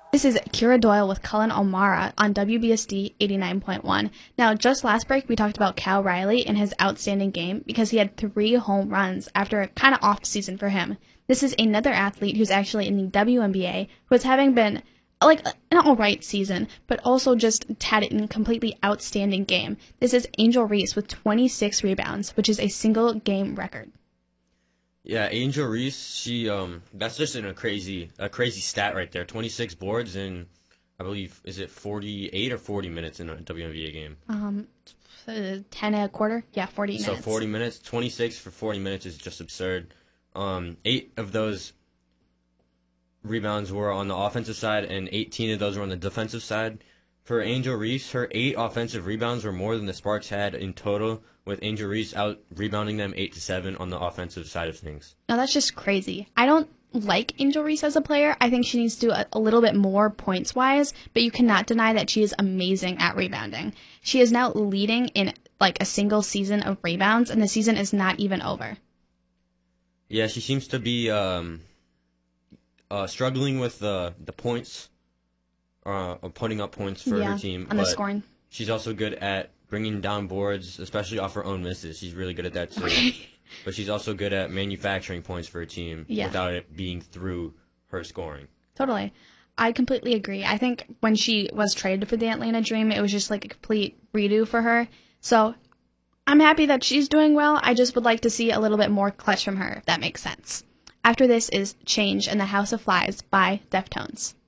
This is Kira Doyle with Cullen O'Mara on WBSD 89.1. Now, just last break, we talked about Cal Riley and his outstanding game because he had 3 home runs after a kind of off season for him. This is another athlete who's actually in the WNBA who is having been like an alright season, but also just had a completely outstanding game. This is Angel Reese with 26 rebounds, which is a single game record. Yeah, Angel Reese, she that's just a crazy stat right there. 26 boards in, I believe, is it 48 or 40 minutes in a WNBA game? 10 a quarter? Yeah, 40 minutes. So 40 minutes, 26 for 40 minutes is just absurd. 8 of those rebounds were on the offensive side, and 18 of those were on the defensive side. For Angel Reese, her 8 offensive rebounds were more than the Sparks had in total, with Angel Reese out rebounding them 8-7 on the offensive side of things. Now that's just crazy. I don't like Angel Reese as a player. I think she needs to do a little bit more points-wise, but you cannot deny that she is amazing at rebounding. She is now leading in like a single season of rebounds, and the season is not even over. Yeah, she seems to be struggling with the points, putting up points for her team. On the scoring. She's also good at bringing down boards, especially off her own misses. She's really good at that too. Okay. But she's also good at manufacturing points for her team without it being through her scoring. Totally. I completely agree. I think when she was traded for the Atlanta Dream, it was just like a complete redo for her. So I'm happy that she's doing well. I just would like to see a little bit more clutch from her, if that makes sense. After this is Change in the House of Flies by Deftones.